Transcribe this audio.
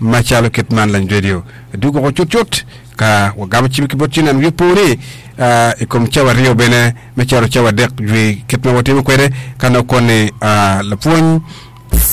machalo kitman lan radio du ko chut ka wagaba chibiki botina yopore ikom chawa rio bene macharo chawa dek jwi kitma wote kwere kana kone la puon